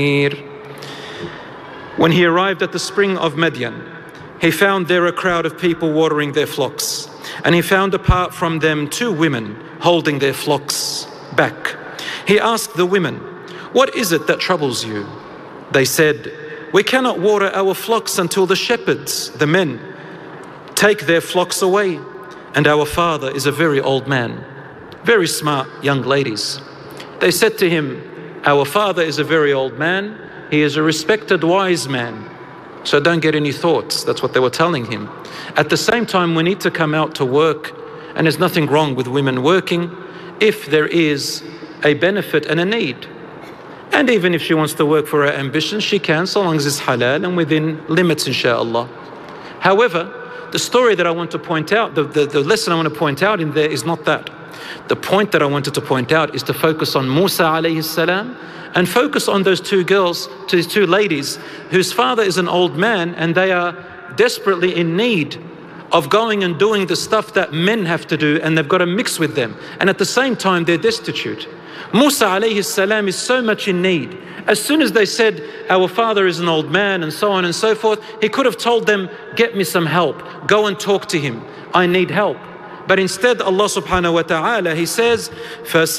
When he arrived at the spring of Madian, he found there a crowd of people watering their flocks, and he found apart from them 2 women holding their flocks back. He asked the women, "What is it that troubles you?" They said, "We cannot water our flocks until the shepherds, the men, take their flocks away, and our father is a very old man." Very smart young ladies. They said to him, "Our father is a very old man. He is a respected wise man. So don't get any thoughts." That's what they were telling him. At the same time, we need to come out to work, and there's nothing wrong with women working if there is a benefit and a need. And even if she wants to work for her ambition, she can, so long as it's halal and within limits, inshallah. However, the story that I want to point out, the lesson I want to point out in there is not that. The point that I wanted to point out is to focus on Musa alayhi salam, and focus on those 2 girls, these 2 ladies, whose father is an old man, and they are desperately in need of going and doing the stuff that men have to do, and they've got to mix with them. And at the same time, they're destitute. Musa alayhi salam is so much in need. As soon as they said, "Our father is an old man," and so on and so forth, he could have told them, "Get me some help. Go and talk to him. I need help." But instead, Allah subhanahu wa ta'ala, he says,